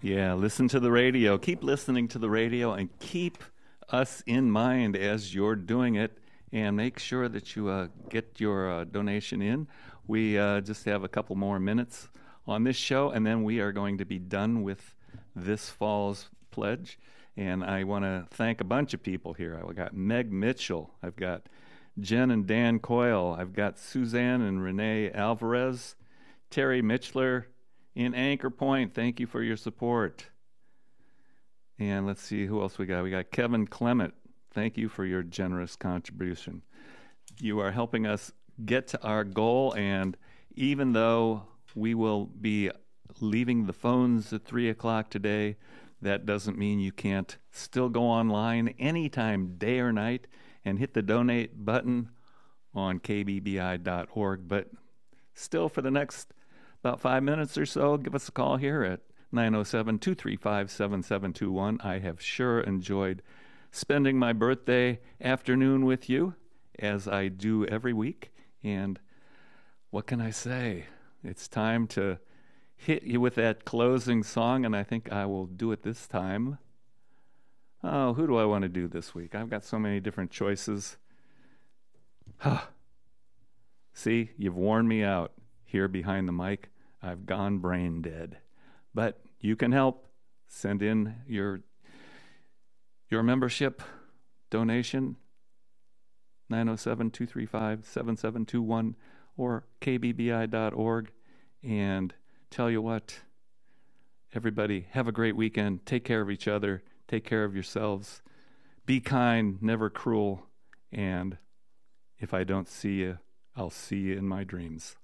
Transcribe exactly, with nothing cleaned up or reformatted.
Yeah, listen to the radio. Keep listening to the radio and keep us in mind as you're doing it. And make sure that you uh, get your uh, donation in. We uh, just have a couple more minutes on this show, and then we are going to be done with this fall's pledge. And I want to thank a bunch of people here. I've got Meg Mitchell. I've got Jen and Dan Coyle. I've got Suzanne and Renee Alvarez. Terry Mitchler in Anchor Point. Thank you for your support. And let's see who else we got. We got Kevin Clement. Thank you for your generous contribution. You are helping us get to our goal, and even though we will be leaving the phones at three o'clock today, that doesn't mean you can't still go online anytime, day or night, and hit the donate button on k b b i dot org. But still, for the next about five minutes or so, give us a call here at nine oh seven, two three five, seven seven two one. I have sure enjoyed spending my birthday afternoon with you, as I do every week. And what can I say? It's time to hit you with that closing song, and I think I will do it this time. Oh, who do I want to do this week? I've got so many different choices. Huh. See, you've worn me out here behind the mic. I've gone brain dead. But you can help. Send in your Your membership donation, nine oh seven, two three five, seven seven two one, or k b b i dot org. And tell you what, everybody, have a great weekend. Take care of each other. Take care of yourselves. Be kind, never cruel. And if I don't see you, I'll see you in my dreams.